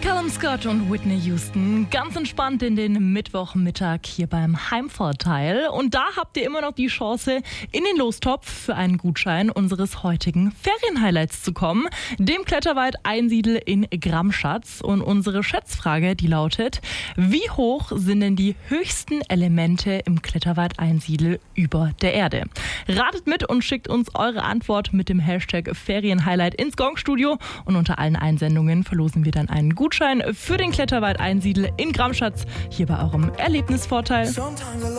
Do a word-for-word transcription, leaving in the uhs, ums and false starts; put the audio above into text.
Callum Scott und Whitney Houston, ganz entspannt in den Mittwochmittag hier beim Heimvorteil. Und da habt ihr immer noch die Chance, in den Lostopf für einen Gutschein unseres heutigen Ferienhighlights zu kommen, dem Kletterwald Einsiedl in Gramschatz. Und unsere Schätzfrage, die lautet: Wie hoch sind denn die höchsten Elemente im Kletterwald Einsiedl über der Erde? Ratet mit und schickt uns eure Antwort mit dem Hashtag Ferienhighlight ins Gongstudio. Und unter allen Einsendungen verlosen wir dann einen Gutschein für den Kletterwald Einsiedl in Gramschatz hier bei eurem Erlebnisvorteil.